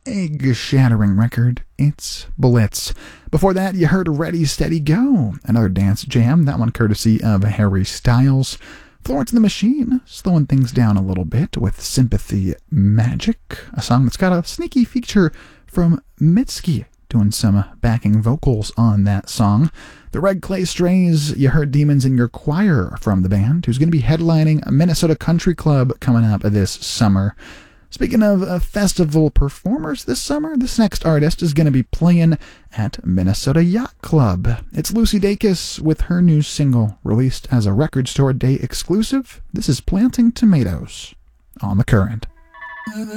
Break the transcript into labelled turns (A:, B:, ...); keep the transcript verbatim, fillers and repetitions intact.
A: egg-shattering record, It's Blitz. Before that, you heard Ready, Steady, Go, another dance jam, that one courtesy of Harry Styles. Florence and the Machine, slowing things down a little bit with Sympathy Magic, a song that's got a sneaky feature from Mitski, doing some backing vocals on that song. The Red Clay Strays, you heard Demons in Your Choir from the band, who's going to be headlining a Minnesota Country Club coming up this summer. Speaking of uh, festival performers this summer, this next artist is going to be playing at Minnesota Yacht Club. It's Lucy Dacus with her new single, released as a Record Store Day exclusive. This is Planting Tomatoes on The Current.